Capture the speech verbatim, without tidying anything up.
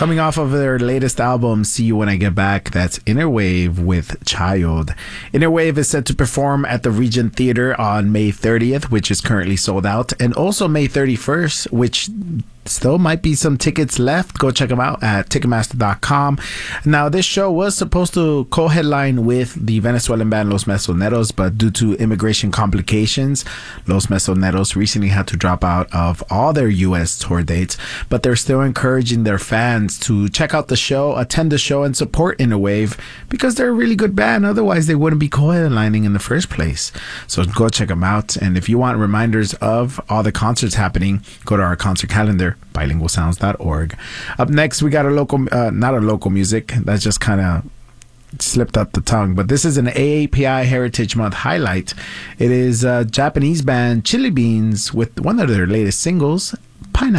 Coming off of their latest album, See You When I Get Back, that's Inner Wave with Child. Inner Wave is set to perform at the Regent Theater on May thirtieth, which is currently sold out, and also May thirty-first, which still might be some tickets left. Go check them out at Ticketmaster dot com. Now, this show was supposed to co-headline with the Venezuelan band Los Mesoneros, but due to immigration complications, Los Mesoneros recently had to drop out of all their U S tour dates, but they're still encouraging their fans to check out the show, attend the show, and support Inner Wave because they're a really good band. Otherwise, they wouldn't be co-headlining in the first place. So go check them out. And if you want reminders of all the concerts happening, go to our concert calendar, bilingual sounds dot org. Up next, we got a local, uh, not a local music. That's just kind of slipped up the tongue, but this is an A A P I Heritage Month highlight. It is a Japanese band Chili Beans with one of their latest singles, Pineapple.